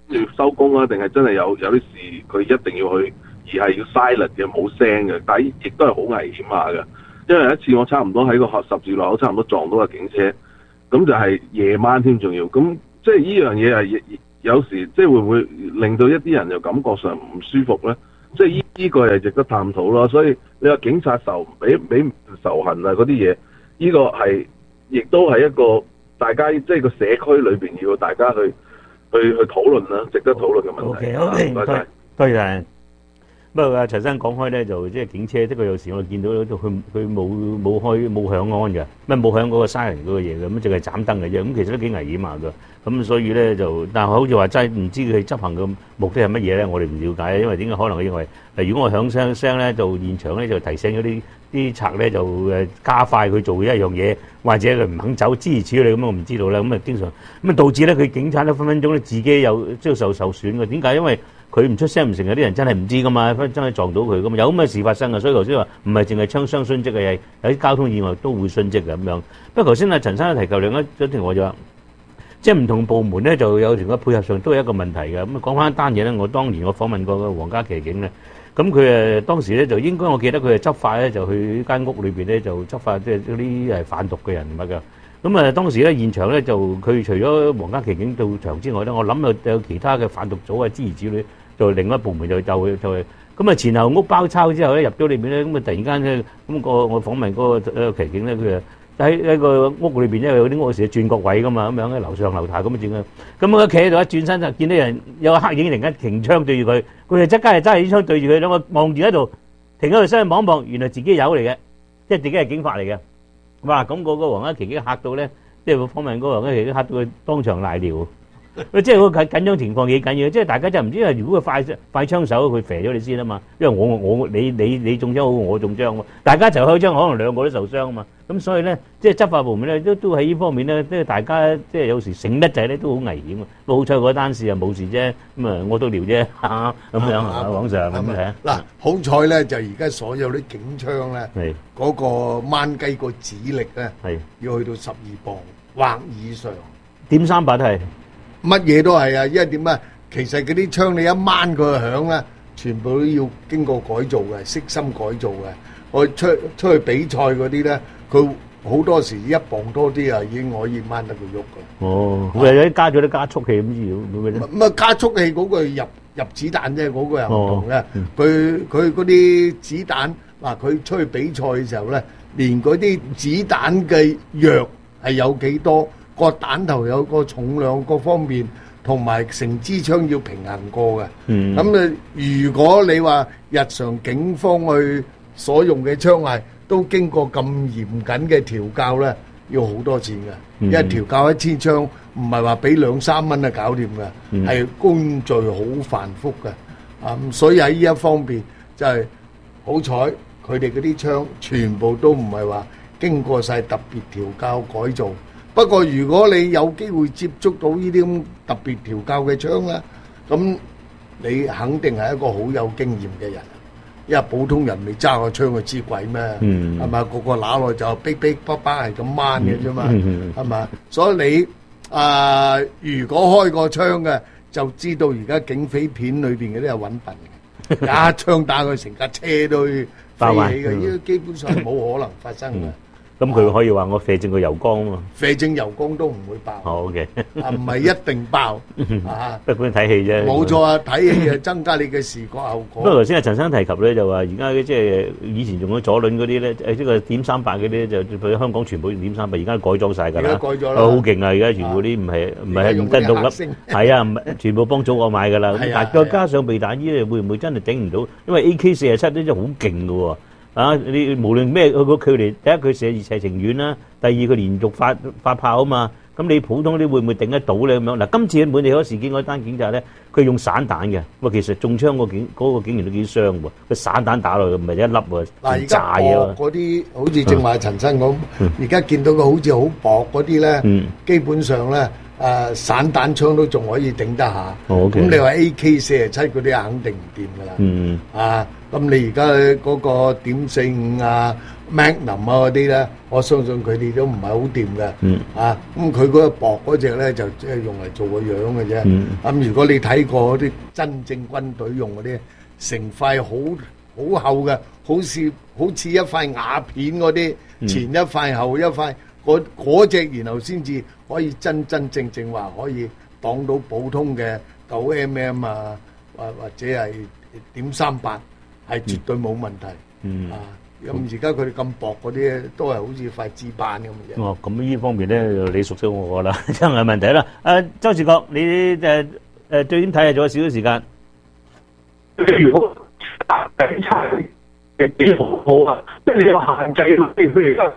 住收工啊，定係真係有有啲事佢一定要去，而係要 silent 嘅冇聲嘅，但係亦都係好危險下嘅。因為有一次我差唔多喺個十字路口差唔多撞到個警車，咁就係夜晚添，仲要咁即係呢樣嘢係有時即係會唔會令到一啲人又感覺上唔舒服咧？即係依依個係值得探討咯。所以你話警察仇俾俾仇恨啊嗰啲嘢，呢個係亦都係一個大家即係個社區裏邊要大家去去去討論啦，值得討論嘅問題。 O K， 多謝。 多謝。不過阿陳生講開咧，就即係警車，即係有時我見到佢佢冇冇開冇響安嘅，咩冇響嗰個 siren 嗰個嘢嘅，咁淨係斬燈嘅啫。咁其實都幾危險下㗎。咁所以咧就，但係好似話真係唔知佢執行嘅目的係乜嘢咧，我哋唔了解。因為點解可能佢認為，誒如果我響聲聲咧，就現場咧就提醒嗰啲啲賊咧就誒加快佢做一樣嘢，或者佢唔肯走，諸如此類咁，我唔知道啦。咁啊經常咁啊導致咧佢警察咧分分鐘咧自己有即係受受損嘅。點解？因為佢唔出聲唔成，有啲人真係唔知噶嘛，真係撞到佢噶嘛，有咁嘅事發生啊！所以頭先話唔係淨係槍傷殉職嘅，有啲交通意外都會殉職嘅咁樣。不過頭先阿陳生提及另一一條，我就話，即係唔同部門咧就有條嘅配合上都有一個問題嘅。咁啊講翻一單嘢咧，我當年我訪問過個皇家騎警咧，咁佢誒當時咧就應該我記得佢係執法咧就去間屋裏邊咧就執法，即係嗰啲誒販毒嘅人物㗎。咁啊當時咧現場咧就佢除咗皇家騎警到場之外咧，我諗有有其他嘅販毒組啊諸如此類。就另一部門就就就係咁啊前後屋包抄之後咧入咗裏邊咧，咁啊突然間咧咁個我訪問嗰個騎警咧，佢啊喺喺個屋裏邊，因為有啲屋時轉角位噶嘛，咁樣喺樓上樓下咁啊轉啊，咁佢企喺度一轉身就見到人有個黑影突然間擎槍對住佢，佢就即刻係揸起槍對住佢，兩個望住喺度停喺度身望一望，原來自己友嚟嘅，即係自己係警察嚟嘅。哇！咁個個皇家騎警嚇到咧，即係訪問嗰個皇家騎警嚇到佢當場瀨尿。即係嗰個緊張情況幾緊要，即係大家真係唔知係如果佢快快槍手，佢射咗你先啊嘛，因為我我你你你中槍好，我中槍喎，大家一齊開槍，可能兩個都受傷啊嘛，咁所以咧，即係執法部門咧都都喺呢方面咧，即係大家即係有時醒得滯咧都好危險啊！好彩嗰單事啊冇事啫，咁啊我都撩啫嚇咁樣係嘛，網上咁睇嗱，好彩咧就而家所有啲警槍咧，嗰個掹雞個指力咧係要去到十二磅或以上， 點三百都係。 乜嘢都係啊，因為點啊？其實嗰啲槍你一掹佢響咧，全部都要經過改造嘅，悉心改造嘅。我出出去比賽嗰啲咧，佢好多時一磅多啲啊，已經可以掹得佢喐㗎。 哦，佢有啲加咗啲加速器咁之類，會唔會咧？ 咁啊，加速器嗰個入入子彈啫，嗰個又唔同嘅。佢佢嗰啲子彈嗱，佢出去比賽嘅時候咧，連嗰啲子彈嘅藥係有幾多？個彈頭有個重量，各方面同埋成支槍要平衡過嘅。咁啊，如果你話日常警方去所用嘅槍械都經過咁嚴謹嘅調教咧，要好多錢嘅。因為調教一支槍唔係話俾兩三蚊就搞掂嘅，係工序好繁複嘅。啊，所以喺呢一方面就係好彩，佢哋嗰啲槍全部都唔係話經過曬特別調教改造。不過如果你有機會接觸到呢啲咁特別調教嘅槍咧，咁你肯定係一個好有經驗嘅人，因為普通人未揸過槍佢知鬼咩？係咪？個個揦落就逼逼巴巴係咁掹嘅啫嘛，係咪？所以你啊，如果開過槍嘅，就知道而家警匪片裏邊嗰啲係揾笨嘅，一槍打佢成架車都飛起嘅，呢個基本上冇可能發生嘅。 咁佢可以話我射正個油缸啊嘛， 射正油缸都唔會爆。 好嘅， 啊唔係一定爆啊， 不過睇戲啫。 冇錯啊，睇戲啊增加你嘅視覺效果。 不過頭先阿陳生提及咧，就話而家即係以前用咗左輪嗰啲咧，誒即係點三八嗰啲就喺香港全部點三八，而家改裝曬㗎啦。 而家改咗啦， 好勁啊！而家全部啲唔係唔係唔得獨粒，係啊，唔係全部幫祖國買㗎啦。但再加上避彈衣咧，會唔會真係頂唔到？因為 A K 四十七咧真係好勁㗎喎。啊！你無論咩佢個距離，第一佢射熱射程遠啦，第二佢連續發發炮啊嘛。咁你普通啲會唔會頂得到咧？咁樣嗱，今次喺滿地可事件嗰單警察咧，佢用散彈嘅。喂，其實中槍個警嗰個警員都幾傷喎。佢散彈打落去唔係一粒喎， 嗱，炸嘢喎。嗰啲好似正話陳生講，而家見到佢好似好薄嗰啲咧，基本上咧誒散彈槍都仲可以頂得下。咁你話 A K 四十七嗰啲肯定唔掂㗎啦。啊！咁你而家嗰個點四五啊， Magnum 啊嗰啲咧，我相信佢哋都唔係好掂嘅。 嗯。 啊，咁佢嗰個薄嗰隻咧就即係用嚟做個樣嘅啫。 嗯。 咁如果你睇過嗰啲真正軍隊用嗰啲，成塊好好厚嘅，好似好似一塊瓦片嗰啲，前一塊後一塊，嗰嗰隻然後先至可以真真正正話可以擋到普通嘅九 mm 啊，或或者係點三八，係絕對冇問題。 嗯。 啊。咁而家佢哋咁薄嗰啲，都係好似塊紙板咁嘅啫。 哦，咁呢方面咧，你熟悉我啦，真係問題啦。誒，周志國，你誒誒最點睇啊？仲有少少時間。 如果誒差嘅幾好好啊，即係你有限制啊。譬如佢而家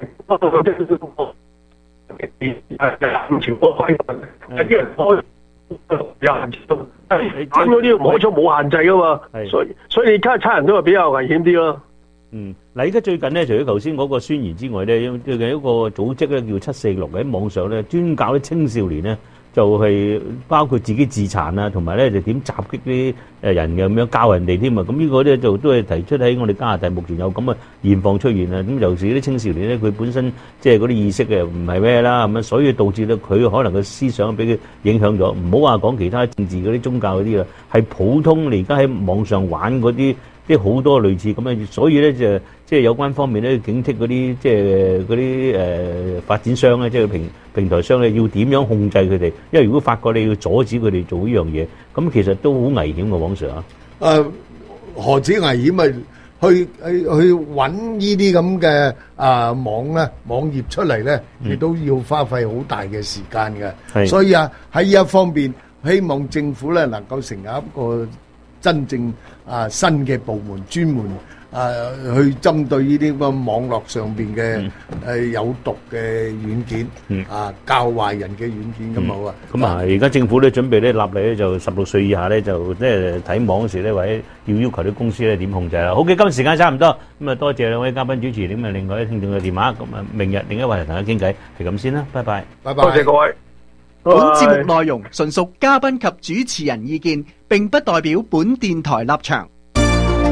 誒五條波開，有啲人開有限制到，咁嗰啲摸咗冇限制噶嘛。所以所以你差差人都係比較危險啲咯。 嗯，嗱，而家最近咧，除咗頭先嗰個宣言之外咧，最近一個組織咧叫七四六喺網上咧，專教啲青少年咧，就係包括自己自殘啊，同埋咧就點襲擊啲誒人嘅咁樣教人哋添啊。咁呢個咧就都係提出喺我哋加拿大目前有咁嘅現況出現啊。咁尤其是啲青少年咧，佢本身即係嗰啲意識嘅唔係咩啦，咁樣所以導致到佢可能個思想俾佢影響咗。唔好話講其他政治嗰啲宗教嗰啲啦，係普通你而家喺網上玩嗰啲。即係好多類似咁樣，所以咧就即係有關方面咧警惕嗰啲即係嗰啲誒發展商咧，即係平平台商咧，要點樣控制佢哋？因為如果發覺你要阻止佢哋做呢樣嘢，咁其實都好危險嘅，往常啊。 誒，何止危險啊？去去去揾呢啲咁嘅啊網咧網頁出嚟咧，亦都要花費好大嘅時間嘅。所以啊，喺呢一方面，希望政府咧能夠成立一個真正啊新嘅部門，專門啊去針對呢啲咁嘅網絡上邊嘅誒有毒嘅軟件，嗯、啊教壞人嘅軟件咁好啊！ 咁啊，而家政府咧準備咧立例咧，就十六歲以下咧就即係睇網嗰時咧，或者要要求啲公司咧點控制啦。好嘅，今日時間差唔多，咁啊多謝兩位嘉賓主持，咁啊另外啲聽眾嘅電話，咁啊明日另一位嚟同大家傾偈，係咁先啦，拜拜， 拜拜， 多謝各位。 本節目內容純屬嘉賓及主持人意見，並不代表本電台立場。